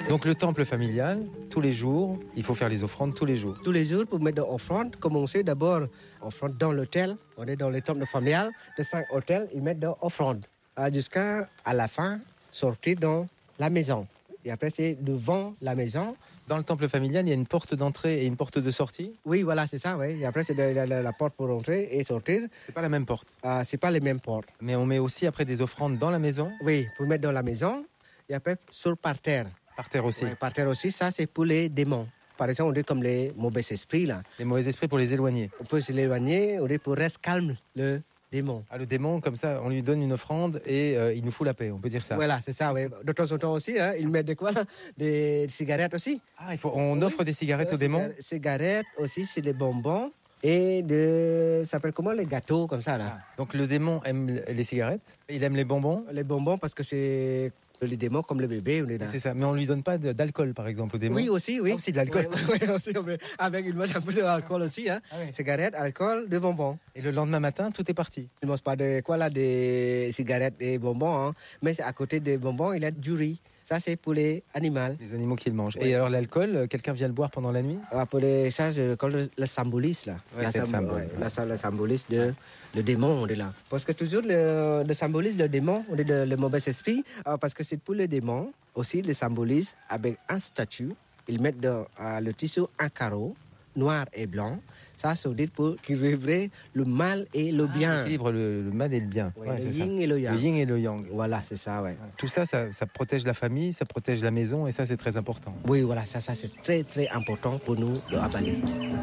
Donc le temple familial, tous les jours, il faut faire les offrandes tous les jours. Tous les jours, pour mettre l'offrande, commencer d'abord offrande dans l'hôtel. On est dans le temple familial, de 5 hôtels, ils mettent l'offrande. Jusqu'à la fin, sortir dans la maison. Et après, c'est devant la maison. Dans le temple familial, il y a une porte d'entrée et une porte de sortie? Oui, voilà, c'est ça, oui. Et après, c'est la porte pour entrer et sortir. C'est pas la même porte? C'est pas les mêmes portes. Mais on met aussi après des offrandes dans la maison? Oui, pour mettre dans la maison. Et après, sur par terre. Par terre aussi? Oui, par terre aussi, ça, c'est pour les démons. Par exemple, on dit comme les mauvais esprits, là. Les mauvais esprits pour les éloigner? On peut se l'éloigner, on dit pour rester calme, le démon. Ah, le démon, comme ça, on lui donne une offrande et il nous fout la paix, on peut dire ça. Voilà, c'est ça, oui. De temps en temps aussi, ils mettent de quoi? Des cigarettes aussi. Ah, on offre des cigarettes aux démons? Cigarettes aussi, c'est des bonbons. Et ça s'appelle comment? Les gâteaux, comme ça, là. Donc le démon aime les cigarettes, il aime les bonbons? Les bonbons, parce que c'est les démons comme le bébé. On est là. C'est ça, mais on lui donne pas d'alcool, par exemple, au démon? Oui, aussi, oui. Ah, aussi de l'alcool. Oui, aussi, avec une mange un peu d'alcool aussi. Hein. Ah oui. Cigarettes, alcool, des bonbons. Et le lendemain matin, tout est parti? Il ne mange pas des cigarettes et bonbons, hein. Mais à côté des bonbons, il y a du riz. Ça, c'est pour les animaux. Les animaux qui le mangent. Oui. Et alors l'alcool, quelqu'un vient le boire pendant la nuit? Pour les ça, le symbolise, là. Ouais, c'est le symbole. Le symbolise de le démon, on est là. Parce que toujours le symbolise le démon, on est le mauvais esprit. Parce que c'est pour le démon, aussi, le symbolise avec un statut. Ils mettent dans le tissu un carreau, noir et blanc. Ça, c'est dit pour équilibrer le mal et le bien. Équilibre le mal et le bien. Oui, Ouais, le c'est yin ça. et le yang. Le yin et le yang. Voilà, c'est ça, ouais. Tout ça, ça protège la famille, ça protège la maison et ça, c'est très important. Oui, voilà, ça c'est très, très important pour nous de Abali.